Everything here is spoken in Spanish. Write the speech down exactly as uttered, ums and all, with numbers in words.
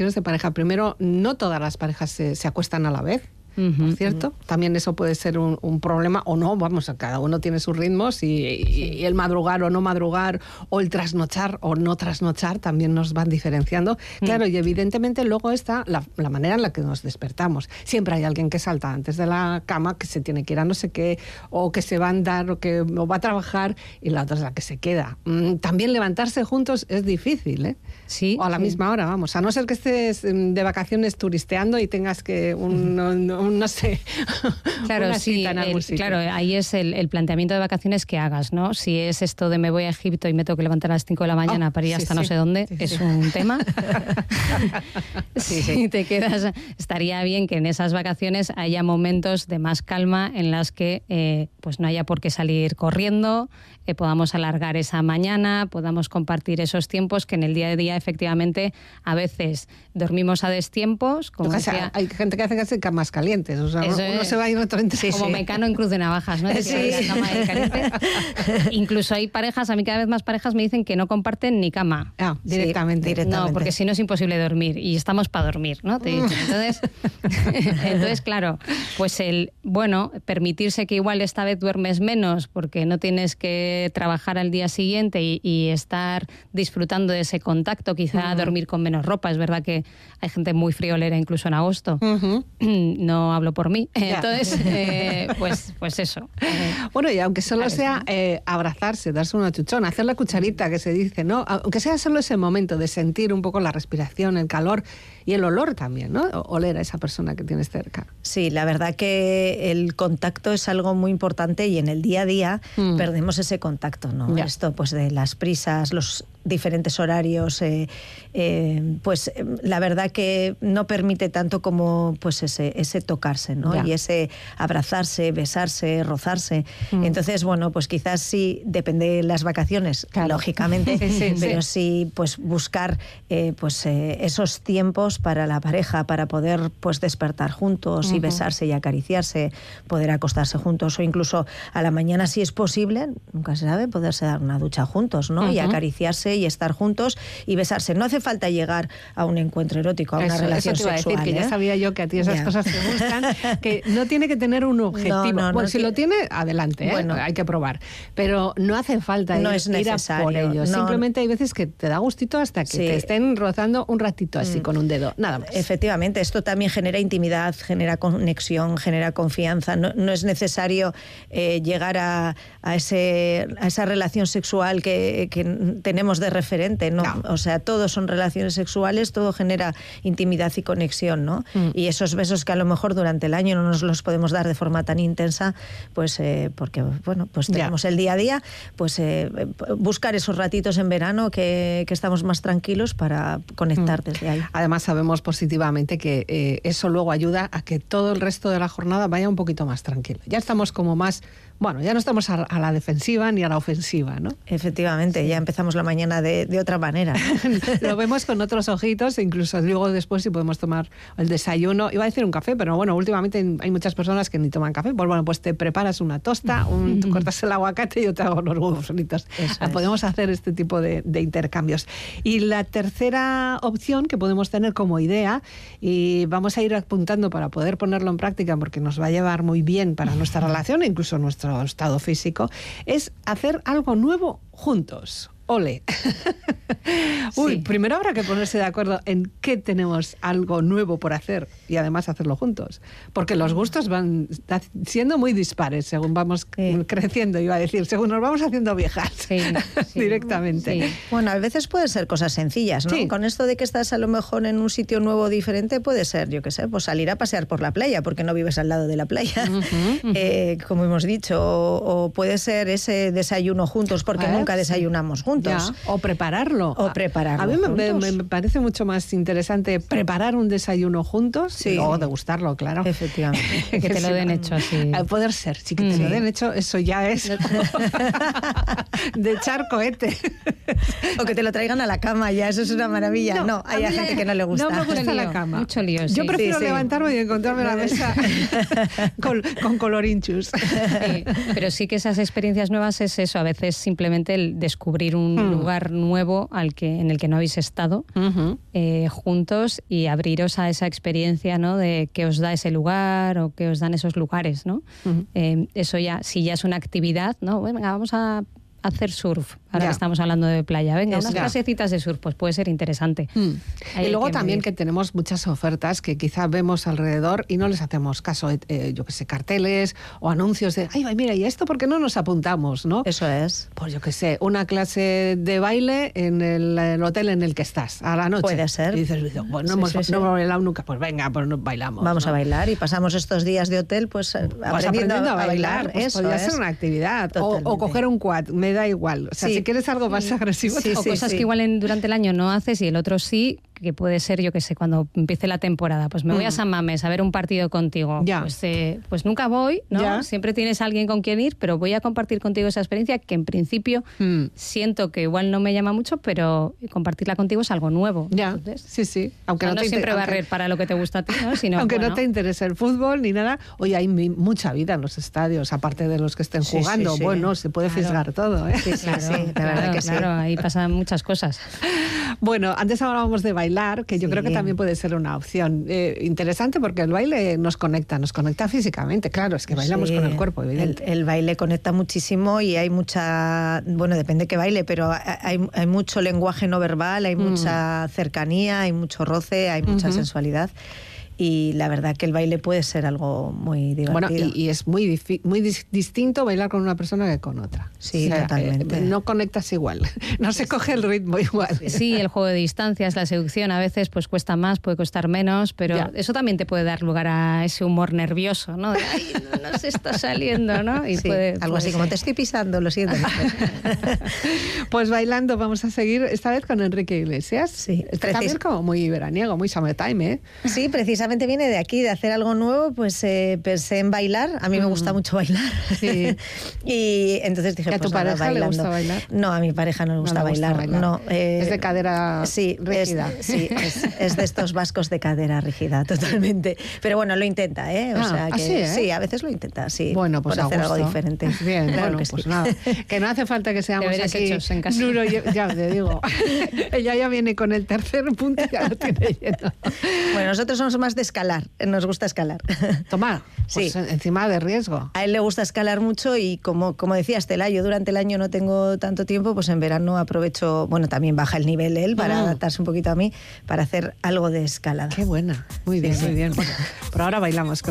vacaciones de pareja. Primero, no todas las parejas se, se acuestan a la vez. Uh-huh, por cierto, uh-huh. También eso puede ser un, un problema o no, vamos, cada uno tiene sus ritmos y, y, sí. y el madrugar o no madrugar o el trasnochar o no trasnochar también nos van diferenciando. Uh-huh. Claro, y evidentemente luego está la, la manera en la que nos despertamos. Siempre hay alguien que salta antes de la cama, que se tiene que ir a no sé qué, o que se va a andar o que o va a trabajar, y la otra es la que se queda. Mm, también levantarse juntos es difícil, ¿eh? Sí. O a la sí. misma hora, vamos, a no ser que estés de vacaciones turisteando y tengas que un, un, un no sé, claro, una sí, cita en algún el, sitio. Claro, ahí es el, el planteamiento de vacaciones que hagas, ¿no? Si es esto de me voy a Egipto y me tengo que levantar a las cinco de la mañana oh, para ir hasta sí, no sí. sé dónde, sí, sí. es un tema. sí, sí. Si te quedas, estaría bien que en esas vacaciones haya momentos de más calma en las que eh, pues no haya por qué salir corriendo, eh, podamos alargar esa mañana, podamos compartir esos tiempos que en el día a día efectivamente a veces dormimos a destiempos. Como decía, hay gente que hace camas calientes, o sea, uno, uno se va a ir otro entre sí, como sí. Mecano en Cruz de Navajas, ¿no? Sí. La cama caliente. Incluso hay parejas, a mí cada vez más parejas me dicen que no comparten ni cama. Ah, directamente. Sí, directamente. No, porque si no es imposible dormir y estamos para dormir, ¿no? Te dicen. Entonces, entonces, claro, pues el, bueno, permitirse que igual esta vez duermes menos porque no tienes que trabajar al día siguiente y, y estar disfrutando de ese contacto, quizá uh-huh. dormir con menos ropa. Es verdad que hay gente muy friolera incluso en agosto. Uh-huh. No hablo por mí. Yeah. Entonces, eh, pues, pues eso. Bueno, y aunque solo sea eh, abrazarse, darse una chuchona, hacer la cucharita que se dice, ¿no? Aunque sea solo ese momento de sentir un poco la respiración, el calor y el olor también, ¿no? Oler a esa persona que tienes cerca. Sí, la verdad que el contacto es algo muy importante y en el día a día mm. perdemos ese contacto, ¿no? Ya. Esto pues de las prisas, los diferentes horarios, eh, eh, pues eh, la verdad que no permite tanto como pues ese, ese tocarse, ¿no? Ya. Y ese abrazarse, besarse, rozarse. Mm. Entonces, bueno, pues quizás sí, depende de las vacaciones, claro. lógicamente, sí, sí, pero sí. sí pues buscar eh, pues eh, esos tiempos para la pareja, para poder pues despertar juntos uh-huh. y besarse y acariciarse, poder acostarse juntos o incluso a la mañana, si es posible, nunca se sabe, poderse dar una ducha juntos, ¿no? Uh-huh. Y acariciarse y estar juntos y besarse. No hace falta llegar a un encuentro erótico, a una eso, relación eso te iba sexual. A decir, ¿eh? que ya sabía yo que a ti esas yeah. cosas te gustan, que no tiene que tener un objetivo. No, no, bueno, no, si que... lo tiene, adelante, ¿eh? Bueno, hay que probar. Pero no hace falta ir, no es ir a por ello. No. Simplemente hay veces que te da gustito hasta que sí. te estén rozando un ratito así mm. con un dedo, nada más. Efectivamente, esto también genera intimidad, genera conexión, genera confianza. No, no es necesario eh, llegar a, a, ese, a esa relación sexual que, que tenemos de referente, ¿no? no. O sea, todo son relaciones sexuales, todo genera intimidad y conexión, ¿no? Mm. Y esos besos que a lo mejor durante el año no nos los podemos dar de forma tan intensa, pues eh, porque, bueno, pues tenemos ya. el día a día, pues eh, buscar esos ratitos en verano que, que estamos más tranquilos para conectar mm. desde ahí. Además, sabemos positivamente que eh, eso luego ayuda a que todo el resto de la jornada vaya un poquito más tranquilo. Ya estamos como más... Bueno, ya no estamos a, a la defensiva ni a la ofensiva, ¿no? Efectivamente, sí. ya empezamos la mañana de, de otra manera. Lo vemos con otros ojitos, e incluso luego después si podemos tomar el desayuno. Iba a decir un café, pero bueno, últimamente hay muchas personas que ni toman café. Pues bueno, pues te preparas una tosta, un, tú cortas el aguacate y yo te hago los huevos fritos. Podemos hacer este tipo de, de intercambios. Y la tercera opción que podemos tener como idea, y vamos a ir apuntando para poder ponerlo en práctica porque nos va a llevar muy bien para nuestra relación e incluso nuestro estado físico, es hacer algo nuevo juntos. Ole. Uy, sí. Primero habrá que ponerse de acuerdo en qué tenemos algo nuevo por hacer y además hacerlo juntos. Porque los gustos van siendo muy dispares según vamos sí. creciendo, iba a decir, según nos vamos haciendo viejas sí, sí. directamente. Sí. Bueno, a veces pueden ser cosas sencillas, ¿no? Sí. Con esto de que estás a lo mejor en un sitio nuevo diferente, puede ser, yo qué sé, pues salir a pasear por la playa, porque no vives al lado de la playa, uh-huh, uh-huh. Eh, como hemos dicho, o, o puede ser ese desayuno juntos, porque ¿Eh? nunca desayunamos juntos. Ya. O prepararlo. O prepararlo A mí me, me, me parece mucho más interesante preparar un desayuno juntos sí. y luego degustarlo, claro. Efectivamente. Que te lo den hecho así. A poder ser, sí que te sí. lo den hecho, eso ya es de echar cohete. O que te lo traigan a la cama, ya eso es una maravilla. No, no hay gente que no le gusta. No me gusta la cama. Mucho lío, sí. Yo prefiero sí, sí. levantarme y encontrarme la mesa con, con colorinchus. Sí, pero sí que esas experiencias nuevas es eso, a veces simplemente el descubrir un un Mm. lugar nuevo al que, en el que no habéis estado, Ujú. eh, juntos, y abriros a esa experiencia, ¿no? De qué os da ese lugar o qué os dan esos lugares, ¿no? Ujú. Eh, eso ya, si ya es una actividad, ¿no? Bueno, venga, vamos a hacer surf. Ahora Ya. que estamos hablando de playa, venga, Es- unas ya. clasecitas de surf, pues puede ser interesante. Mm. Ahí Y hay luego que también medir. que tenemos muchas ofertas que quizá vemos alrededor y no les hacemos caso, eh, eh, yo que sé, carteles o anuncios de, ay, ay, mira, ¿y esto por qué no nos apuntamos, no? Eso es. Pues yo que sé, una clase de baile en el, el hotel en el que estás, a la noche. Puede ser. Y dices, bueno, no Sí, hemos, sí, sí. no hemos bailado nunca, pues venga, pues nos bailamos. Vamos ¿no? a bailar y pasamos estos días de hotel pues eh, Vas aprendiendo, a bailar. pues Eso podría es. ser una actividad. O, o Totalmente. coger un quad, me da igual. O sea, Sí. si quieres algo más agresivo, Sí, O sí, cosas sí. que igual en- durante el año no haces y el otro sí, que puede ser, yo que sé, cuando empiece la temporada, pues me voy a San Mamés a ver un partido contigo. Mm. Ya. Pues, eh, pues nunca voy, ¿no? Ya. Siempre tienes a alguien con quien ir, pero voy a compartir contigo esa experiencia que en principio Mm. siento que igual no me llama mucho, pero compartirla contigo es algo nuevo. Ya, Entonces, sí, sí. Aunque o sea, no, no te siempre inter- va a aunque- rer para lo que te gusta a ti, ¿no? Sino, Aunque no bueno, te interese el fútbol ni nada, hoy hay mi- mucha vida en los estadios, aparte de los que estén Sí, jugando. sí, sí. Bueno, se puede Claro. fisgar todo, ¿eh? Sí, sí, Claro, sí, la claro, verdad que sí. claro, ahí pasan muchas cosas. Bueno, antes hablábamos de bailar, que yo Sí. creo que también puede ser una opción eh, interesante porque el baile nos conecta, nos conecta físicamente. Claro, es que bailamos Sí, con el cuerpo, el, evidente. el baile conecta muchísimo y hay mucha, bueno, depende qué baile, pero hay, hay mucho lenguaje no verbal, hay mucha cercanía, hay mucho roce, hay mucha Ujú. sensualidad. Y la verdad que el baile puede ser algo muy Bueno, divertido. y, y es muy, difi- muy dis- distinto bailar con una persona que con otra. Sí, totalmente. eh, no conectas igual, no se coge el ritmo igual. Sí, el juego de distancias, la seducción a veces pues cuesta más, puede costar menos, pero Ya. eso también te puede dar lugar a ese humor nervioso, ¿no? De, ay, no, no se está saliendo, ¿no? Y Sí, puede- algo puede así como ser. te estoy pisando, lo siento. Pues bailando vamos a seguir esta vez con Enrique Iglesias. Sí, Este precis- también como muy veraniego, muy summertime, ¿eh? Sí, precisamente viene de aquí, de hacer algo nuevo, pues eh, pensé en bailar. A mí me gusta mucho bailar. Sí. Y entonces dije, ¿Y a tu pues nada, pareja le bailando. gusta bailar? No, a mi pareja no le gusta, le gusta bailar. bailar. No, eh, Es de cadera sí, rígida. Es, sí, es, es de estos vascos de cadera rígida, totalmente. Pero bueno, lo intenta, ¿eh? O Ah, sea ¿ah, que sí, eh? sí, a veces lo intenta, sí. Bueno, pues por a hacer algo gusto. diferente. Bien, Claro bueno, que pues sí. nada. Que no hace falta que seamos Deberes aquí hechos en casa. Nuro y- ya te digo. Ella ya viene con el tercer punto y ya lo tiene lleno. Bueno, nosotros somos más de escalar, nos gusta escalar. Toma, pues Sí. encima de riesgo. A él le gusta escalar mucho y como, como decía Estela, yo durante el año no tengo tanto tiempo, pues en verano aprovecho, bueno, también baja el nivel él para Ah. adaptarse un poquito a mí, para hacer algo de escalada. Qué buena. Muy bien, Sí, muy sí. bien. Bueno, por ahora bailamos con